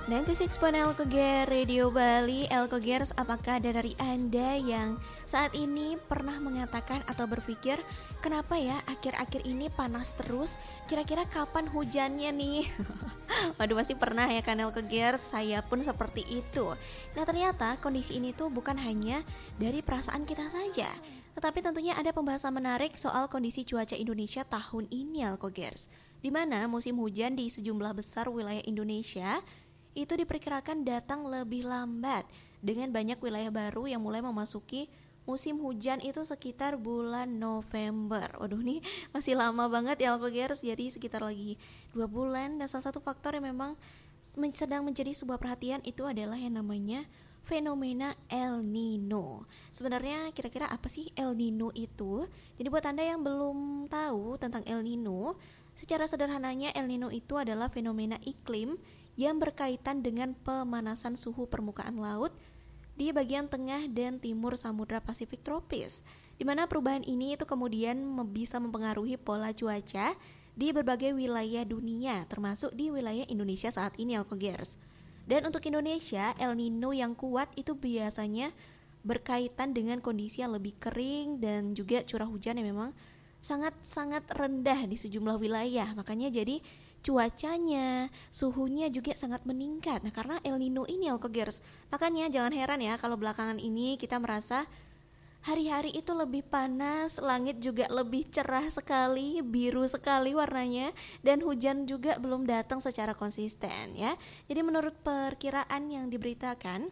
96.0 Elkoger Radio Bali. Elkogers, apakah ada dari Anda yang saat ini pernah mengatakan atau berpikir, kenapa ya akhir-akhir ini panas terus, kira-kira kapan hujannya nih? Waduh, pasti pernah ya kan Elkogers, saya pun seperti itu. Nah, ternyata kondisi ini tuh bukan hanya dari perasaan kita saja, tetapi tentunya ada pembahasan menarik soal kondisi cuaca Indonesia tahun ini Elkogers, di mana musim hujan di sejumlah besar wilayah Indonesia itu diperkirakan datang lebih lambat, dengan banyak wilayah baru yang mulai memasuki musim hujan itu sekitar bulan November. Waduh, nih masih lama banget ya Elkogers, jadi sekitar lagi 2 bulan. Dan salah satu faktor yang memang sedang menjadi sebuah perhatian itu adalah yang namanya fenomena El Nino. Sebenarnya kira-kira apa sih El Nino itu? Jadi buat Anda yang belum tahu tentang El Nino, secara sederhananya El Nino itu adalah fenomena iklim yang berkaitan dengan pemanasan suhu permukaan laut di bagian tengah dan timur Samudra Pasifik tropis, di mana perubahan ini itu kemudian bisa mempengaruhi pola cuaca di berbagai wilayah dunia, termasuk di wilayah Indonesia saat ini Elkogers. Dan untuk Indonesia, El Nino yang kuat itu biasanya berkaitan dengan kondisi yang lebih kering dan juga curah hujan yang memang sangat-sangat rendah di sejumlah wilayah. Makanya jadi cuacanya, suhunya juga sangat meningkat. Nah, karena El Nino ini Elkogers, makanya jangan heran ya kalau belakangan ini kita merasa hari-hari itu lebih panas, langit juga lebih cerah sekali, biru sekali warnanya, dan hujan juga belum datang secara konsisten ya. Jadi menurut perkiraan yang diberitakan,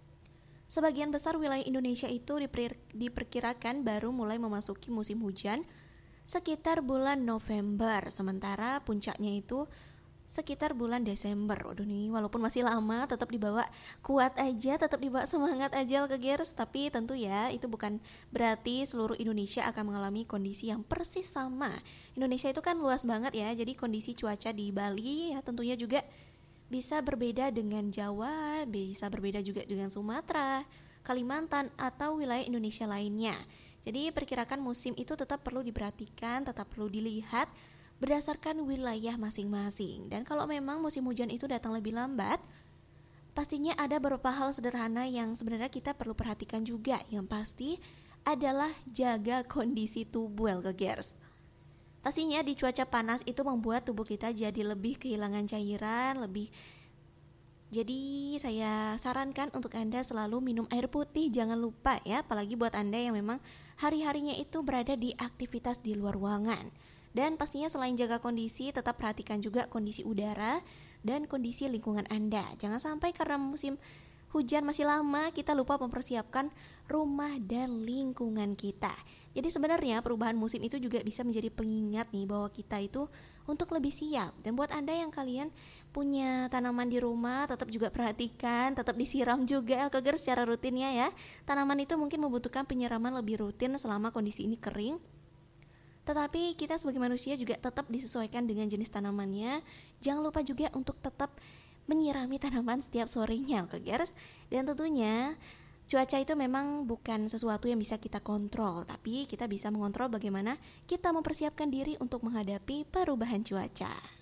sebagian besar wilayah Indonesia itu diperkirakan baru mulai memasuki musim hujan sekitar bulan November, sementara puncaknya itu sekitar bulan Desember. Waduh nih, walaupun masih lama, tetap dibawa kuat aja, tetap dibawa semangat aja Elkogers. Tapi tentu ya, itu bukan berarti seluruh Indonesia akan mengalami kondisi yang persis sama. Indonesia itu kan luas banget ya, jadi kondisi cuaca di Bali ya tentunya juga bisa berbeda dengan Jawa, bisa berbeda juga dengan Sumatera, Kalimantan, atau wilayah Indonesia lainnya. Jadi perkirakan musim itu tetap perlu diperhatikan, tetap perlu dilihat berdasarkan wilayah masing-masing. Dan kalau memang musim hujan itu datang lebih lambat, pastinya ada beberapa hal sederhana yang sebenarnya kita perlu perhatikan juga. Yang pasti adalah jaga kondisi tubuh Elkogers. Pastinya di cuaca panas itu membuat tubuh kita jadi lebih kehilangan cairan, jadi saya sarankan untuk Anda selalu minum air putih, jangan lupa ya, apalagi buat Anda yang memang hari-harinya itu berada di aktivitas di luar ruangan. Dan pastinya selain jaga kondisi, tetap perhatikan juga kondisi udara dan kondisi lingkungan Anda. Jangan sampai karena musim hujan masih lama, kita lupa mempersiapkan rumah dan lingkungan kita. Jadi sebenarnya perubahan musim itu juga bisa menjadi pengingat nih bahwa kita itu untuk lebih siap. Dan buat Anda yang kalian punya tanaman di rumah, tetap juga perhatikan, tetap disiram juga Elkogers secara rutin ya. Tanaman itu mungkin membutuhkan penyiraman lebih rutin selama kondisi ini kering. Tetapi kita sebagai manusia juga tetap disesuaikan dengan jenis tanamannya. Jangan lupa juga untuk tetap menyirami tanaman setiap sorenya Elkogers. Dan tentunya cuaca itu memang bukan sesuatu yang bisa kita kontrol, tapi kita bisa mengontrol bagaimana kita mempersiapkan diri untuk menghadapi perubahan cuaca.